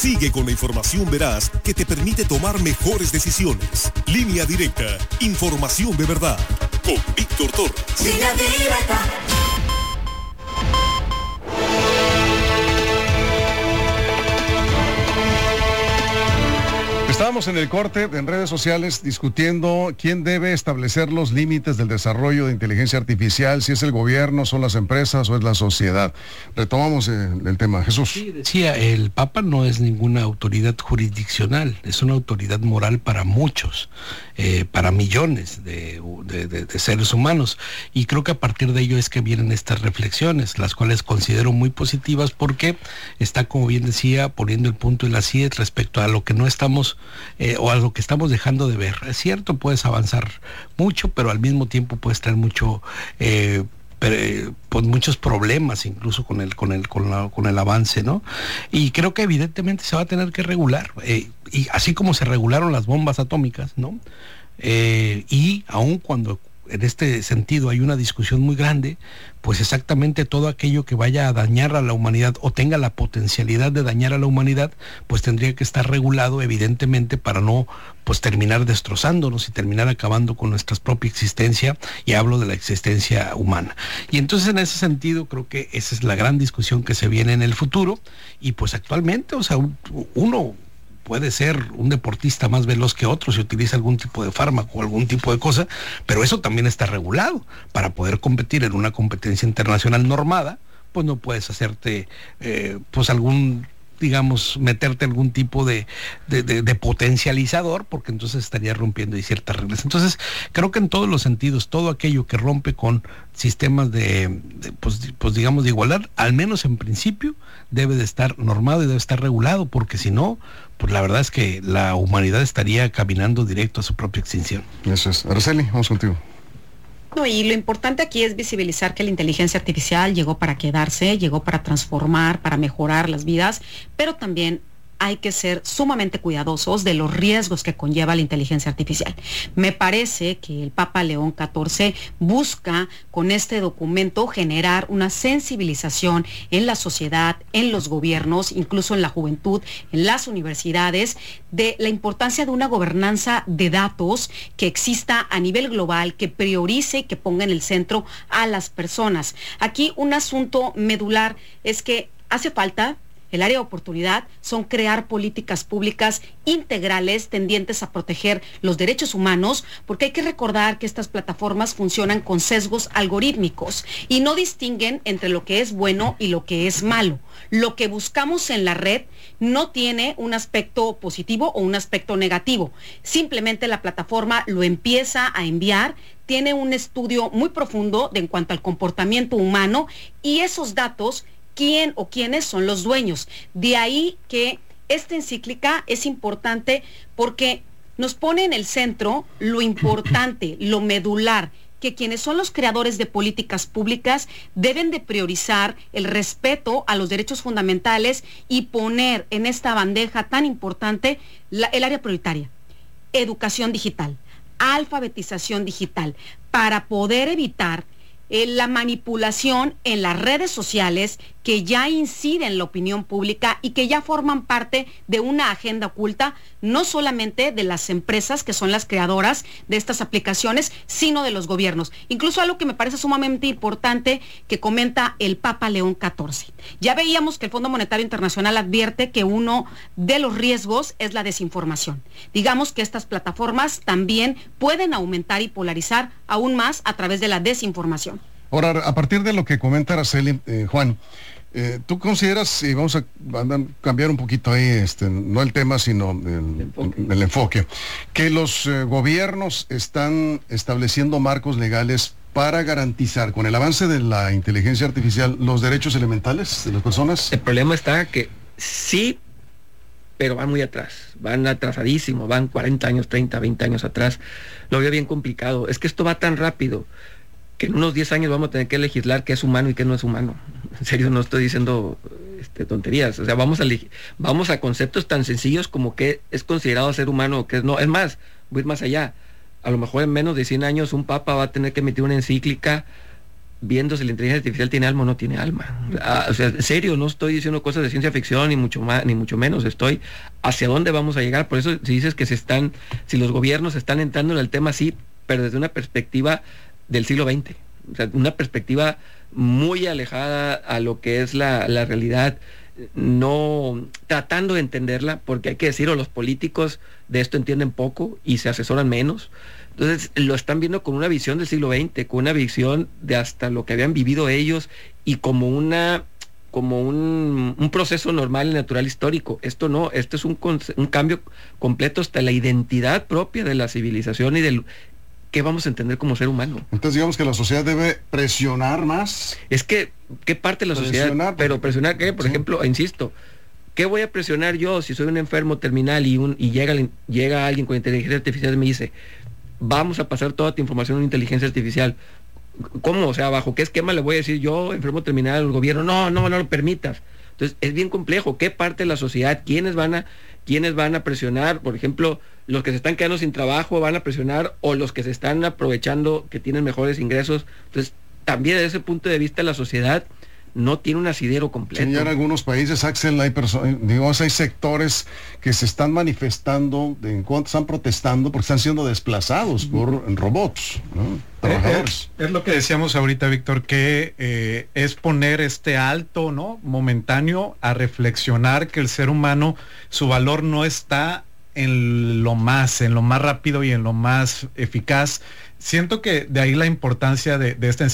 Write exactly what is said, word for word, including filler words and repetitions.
Sigue con la información veraz que te permite tomar mejores decisiones. Línea Directa, información de verdad. Con Víctor Torres. Línea Directa. Estábamos en el corte en redes sociales discutiendo quién debe establecer los límites del desarrollo de inteligencia artificial, si es el gobierno, son las empresas o es la sociedad. Retomamos el, el tema. Jesús. Sí, decía, el Papa no es ninguna autoridad jurisdiccional, es una autoridad moral para muchos, eh, para millones de, de, de, de seres humanos. Y creo que a partir de ello es que vienen estas reflexiones, las cuales considero muy positivas porque está, como bien decía, poniendo el punto en las íes respecto a lo que no estamos Eh, o a lo que estamos dejando de ver. Es cierto, puedes avanzar mucho, pero al mismo tiempo puedes tener mucho, eh, pre, pues muchos problemas, incluso con el, con el, con la, con el avance, ¿no? Y creo que evidentemente se va a tener que regular, eh, y así como se regularon las bombas atómicas, ¿no? Eh, y aun cuando en este sentido hay una discusión muy grande, pues exactamente todo aquello que vaya a dañar a la humanidad o tenga la potencialidad de dañar a la humanidad, pues tendría que estar regulado evidentemente para no pues terminar destrozándonos y terminar acabando con nuestra propia existencia, y hablo de la existencia humana. Y entonces en ese sentido creo que esa es la gran discusión que se viene en el futuro, y pues actualmente, o sea, uno puede ser un deportista más veloz que otro si utiliza algún tipo de fármaco o algún tipo de cosa, pero eso también está regulado. Para poder competir en una competencia internacional normada, pues no puedes hacerte eh, pues algún, digamos, meterte algún tipo de, de, de, de potencializador, porque entonces estaría rompiendo ahí ciertas reglas. Entonces, creo que en todos los sentidos, todo aquello que rompe con sistemas de, de pues, pues digamos, de igualdad, al menos en principio, debe de estar normado y debe estar regulado, porque si no, pues la verdad es que la humanidad estaría caminando directo a su propia extinción. Eso es. Araceli, vamos contigo. No, y lo importante aquí es visibilizar que la inteligencia artificial llegó para quedarse, llegó para transformar, para mejorar las vidas, pero también hay que ser sumamente cuidadosos de los riesgos que conlleva la inteligencia artificial. Me parece que el Papa León catorce busca con este documento generar una sensibilización en la sociedad, en los gobiernos, incluso en la juventud, en las universidades, de la importancia de una gobernanza de datos que exista a nivel global, que priorice y que ponga en el centro a las personas. Aquí un asunto medular es que hace falta, el área de oportunidad son crear políticas públicas integrales tendientes a proteger los derechos humanos, porque hay que recordar que estas plataformas funcionan con sesgos algorítmicos y no distinguen entre lo que es bueno y lo que es malo. Lo que buscamos en la red no tiene un aspecto positivo o un aspecto negativo. Simplemente la plataforma lo empieza a enviar, tiene un estudio muy profundo de en cuanto al comportamiento humano, y esos datos, quién o quiénes son los dueños. De ahí que esta encíclica es importante porque nos pone en el centro lo importante, lo medular, que quienes son los creadores de políticas públicas deben de priorizar el respeto a los derechos fundamentales y poner en esta bandeja tan importante la, el área prioritaria, educación digital, alfabetización digital, para poder evitar Eh, la manipulación en las redes sociales que ya inciden en la opinión pública y que ya forman parte de una agenda oculta, no solamente de las empresas que son las creadoras de estas aplicaciones, sino de los gobiernos. Incluso algo que me parece sumamente importante que comenta el Papa León catorce. Ya veíamos que el Fondo Monetario Internacional advierte que uno de los riesgos es la desinformación. Digamos que estas plataformas también pueden aumentar y polarizar aún más a través de la desinformación. Ahora, a partir de lo que comenta Araceli, eh, Juan, eh, ¿tú consideras, y vamos a, a cambiar un poquito ahí, este, no el tema, sino el, el, enfoque. el enfoque, que los eh, gobiernos están estableciendo marcos legales para garantizar, con el avance de la inteligencia artificial, los derechos elementales de las personas? El problema está que sí, pero van muy atrás, van atrasadísimo, van cuarenta años, treinta, veinte años atrás. Lo veo bien complicado. Es que esto va tan rápido que en unos diez años vamos a tener que legislar qué es humano y qué no es humano. En serio, no estoy diciendo este, tonterías. O sea, vamos a vamos a conceptos tan sencillos como qué es considerado ser humano o qué es no. Es más, voy a ir más allá. A lo mejor en menos de cien años un papa va a tener que emitir una encíclica viendo si la inteligencia artificial tiene alma o no tiene alma. Ah, o sea, en serio, no estoy diciendo cosas de ciencia ficción, ni mucho más, ni mucho menos. Estoy hacia dónde vamos a llegar. Por eso, si dices que se están, si los gobiernos están entrando en el tema, sí, pero desde una perspectiva del siglo veinte. O sea, una perspectiva muy alejada a lo que es la, la realidad, no tratando de entenderla, porque hay que decirlo, los políticos de esto entienden poco y se asesoran menos. Entonces lo están viendo con una visión del siglo veinte, con una visión de hasta lo que habían vivido ellos y como una como un, un proceso normal y natural histórico. Esto no, esto es un, un cambio completo hasta la identidad propia de la civilización y del qué vamos a entender como ser humano. Entonces digamos que la sociedad debe presionar más. Es que, ¿qué parte de la sociedad? Presionar, pero presionar qué, por sí. ejemplo, insisto, ¿qué voy a presionar yo si soy un enfermo terminal y un y llega, llega alguien con inteligencia artificial y me dice, vamos a pasar toda tu información a una inteligencia artificial? ¿Cómo? O sea, ¿bajo qué esquema le voy a decir yo, enfermo terminal, al gobierno? No, no, no lo permitas. Entonces, es bien complejo. ¿Qué parte de la sociedad? ¿Quiénes van a, quiénes van a presionar? Por ejemplo, los que se están quedando sin trabajo van a presionar, o los que se están aprovechando, que tienen mejores ingresos. Entonces, también desde ese punto de vista, la sociedad no tiene un asidero completo. Sí, ya en algunos países, Axel, hay personas, digamos, hay sectores que se están manifestando, de, en cuanto están protestando porque están siendo desplazados por robots, ¿no? Trabajadores. Es, es lo que decíamos ahorita, Víctor, que eh, es poner este alto, ¿no?, momentáneo a reflexionar que el ser humano, su valor no está en lo más, en lo más rápido y en lo más eficaz. Siento que de ahí la importancia de, de esta